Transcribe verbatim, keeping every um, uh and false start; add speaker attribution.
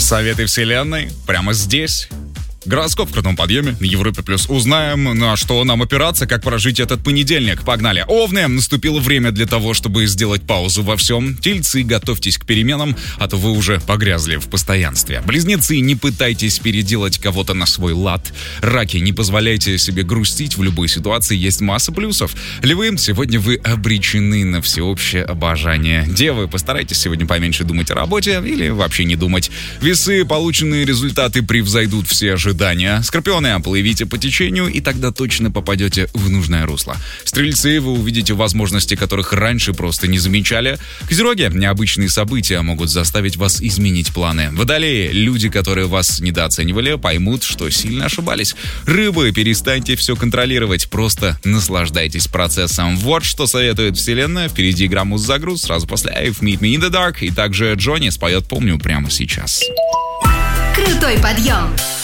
Speaker 1: Советы вселенной прямо здесь. Гороскоп в крутом подъеме на Европе плюс. Узнаем, на что нам опираться, как прожить этот понедельник. Погнали. Овны, наступило время для того, чтобы сделать паузу во всем. Тельцы, готовьтесь к переменам, а то вы уже погрязли в постоянстве. Близнецы, не пытайтесь переделать кого-то на свой лад. Раки, не позволяйте себе грустить, в любой ситуации есть масса плюсов. Львы, сегодня вы обречены на всеобщее обожание. Девы, постарайтесь сегодня поменьше думать о работе или вообще не думать. Весы, полученные результаты превзойдут все ожидания. Скорпионы, плывите по течению, и тогда точно попадете в нужное русло. Стрельцы, вы увидите возможности, которых раньше просто не замечали. Козероги, необычные события могут заставить вас изменить планы. Водолеи, люди, которые вас недооценивали, поймут, что сильно ошибались. Рыбы, перестаньте все контролировать, просто наслаждайтесь процессом. Вот что советует вселенная. Впереди игра Муз-Загруз, сразу после I've Meet Me in the Dark, и также Джонни споет «Помню» прямо сейчас.
Speaker 2: Крутой подъем!